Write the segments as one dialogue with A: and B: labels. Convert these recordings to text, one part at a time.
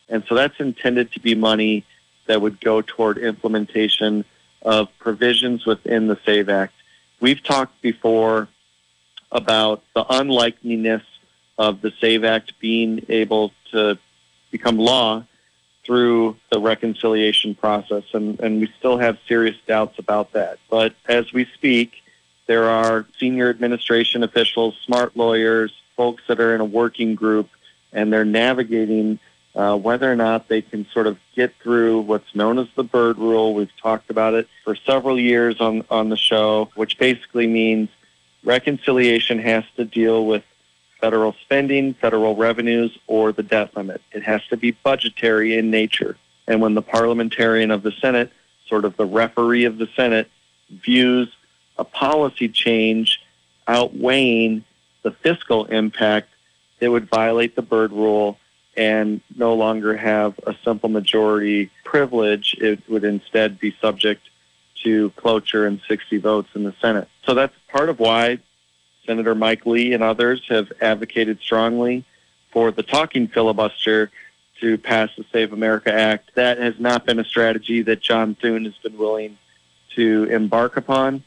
A: And so that's intended to be money that would go toward implementation of provisions within the SAVE Act. We've talked before about the unlikeliness of the SAVE Act being able to become law through the reconciliation process, and we still have serious doubts about that. But as we speak, there are senior administration officials, smart lawyers, folks that are in a working group, and they're navigating whether or not they can sort of get through what's known as the Byrd Rule. We've talked about it for several years on the show, which basically means reconciliation has to deal with federal spending, federal revenues, or the debt limit. It has to be budgetary in nature. And when the parliamentarian of the Senate, sort of the referee of the Senate, views a policy change outweighing the fiscal impact, it would violate the Byrd Rule and no longer have a simple majority privilege. It would instead be subject to cloture and 60 votes in the Senate. So that's part of why Senator Mike Lee and others have advocated strongly for the talking filibuster to pass the Save America Act. That has not been a strategy that John Thune has been willing to embark upon.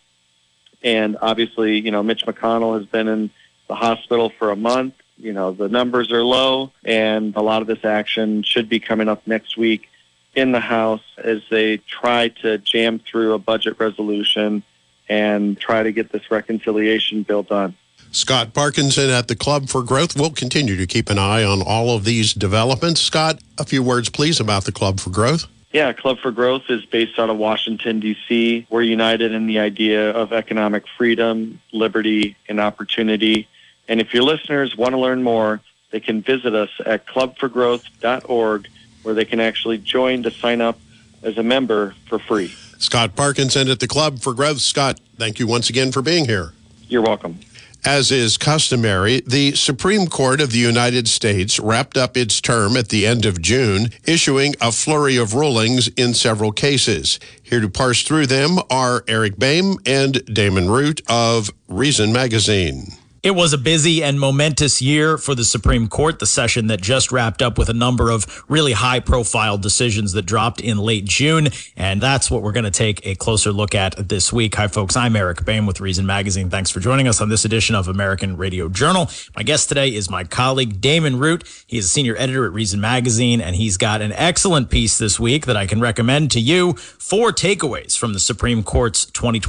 A: And obviously, Mitch McConnell has been in the hospital for a month. The numbers are low, and a lot of this action should be coming up next week in the House as they try to jam through a budget resolution and try to get this reconciliation bill done.
B: Scott Parkinson at the Club for Growth. We'll continue to keep an eye on all of these developments. Scott, a few words, please, about the Club for Growth.
A: Yeah, Club for Growth is based out of Washington, D.C. We're united in the idea of economic freedom, liberty, and opportunity. And if your listeners want to learn more, they can visit us at clubforgrowth.org, where they can actually join to sign up as a member for free.
B: Scott Parkinson at the Club for Growth. Scott, thank you once again for being here.
A: You're welcome.
B: As is customary, the Supreme Court of the United States wrapped up its term at the end of June, issuing a flurry of rulings in several cases. Here to parse through them are Eric Boehm and Damon Root of Reason Magazine.
C: It was a busy and momentous year for the Supreme Court, the session that just wrapped up with a number of really high-profile decisions that dropped in late June, and that's what we're going to take a closer look at this week. Hi, folks. I'm Eric Boehm with Reason Magazine. Thanks for joining us on this edition of American Radio Journal. My guest today is my colleague, Damon Root. He is a senior editor at Reason Magazine, and he's got an excellent piece this week that I can recommend to you. 4 takeaways from the Supreme Court's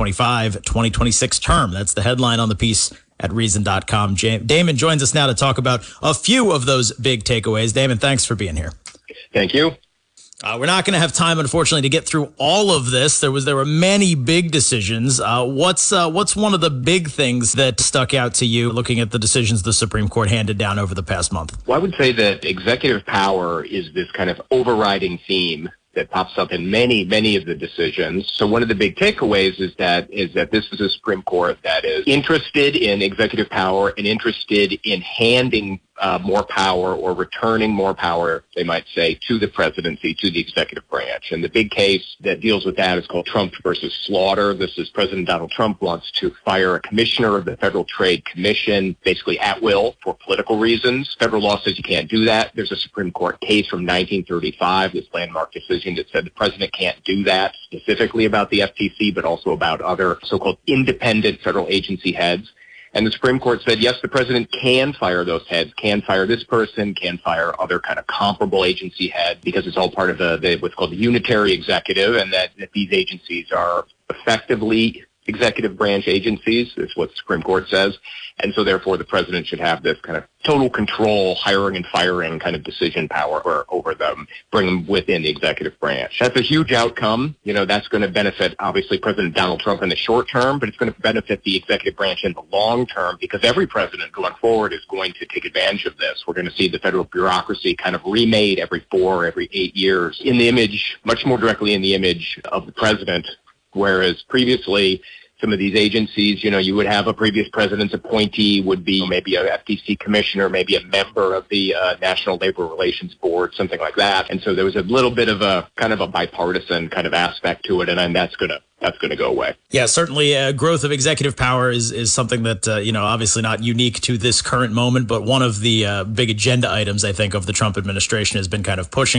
C: 2025-2026 term. That's the headline on the piece at Reason.com. Damon joins us now to talk about a few of those big takeaways. Damon, thanks for being here.
D: Thank you.
C: We're not going to have time, unfortunately, to get through all of this. There were many big decisions. What's one of the big things that stuck out to you looking at the decisions the Supreme Court handed down over the past month?
D: Well, I would say that executive power is this kind of overriding theme that pops up in many of the decisions. So one of the big takeaways is that this is a Supreme Court that is interested in executive power and interested in handing more power or returning more power, they might say, to the presidency, to the executive branch. And the big case that deals with that is called Trump versus Slaughter. This is President Donald Trump wants to fire a commissioner of the Federal Trade Commission, basically at will for political reasons. Federal law says you can't do that. There's a Supreme Court case from 1935, this landmark decision that said the president can't do that, specifically about the FTC, but also about other so-called independent federal agency heads. And the Supreme Court said, yes, the president can fire those heads, can fire this person, can fire other kind of comparable agency heads, because it's all part of what's called the unitary executive, and that these agencies are effectively executive branch agencies, is what the Supreme Court says. And so therefore the president should have this kind of total control, hiring and firing kind of decision power over them, bring them within the executive branch. That's a huge outcome. That's going to benefit, obviously, President Donald Trump in the short term, but it's going to benefit the executive branch in the long term, because every president going forward is going to take advantage of this. We're going to see the federal bureaucracy kind of remade every 8 years in the image, much more directly in the image of the president, whereas previously some of these agencies, you would have a previous president's appointee would be maybe a FTC commissioner, maybe a member of the National Labor Relations Board, something like that. And so there was a little bit of a kind of a bipartisan kind of aspect to it, and that's going to go away.
C: Yeah, certainly growth of executive power is something that, obviously not unique to this current moment, but one of the big agenda items, I think, of the Trump administration has been kind of pushing